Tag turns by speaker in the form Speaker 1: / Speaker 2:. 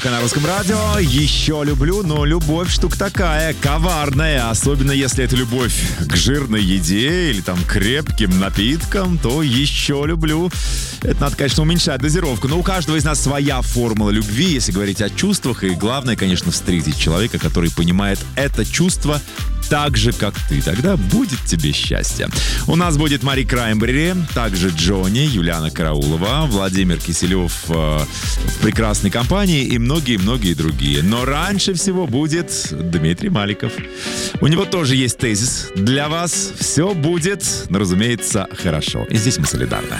Speaker 1: На Русском радио еще люблю, но любовь штука такая, коварная. Особенно если это любовь к жирной еде или там крепким напиткам, то еще люблю. Это надо, конечно, уменьшать дозировку. Но у каждого из нас своя формула любви, если говорить о чувствах. И главное, конечно, встретить человека, который понимает это чувство так же, как ты. Тогда будет тебе счастье. У нас будет Мари Краймбрери, также Джонни, Юлиана Караулова, Владимир Киселев в прекрасной компании и многие-многие другие. Но раньше всего будет Дмитрий Маликов. У него тоже есть тезис для вас. Все будет, разумеется, хорошо. И здесь мы солидарны.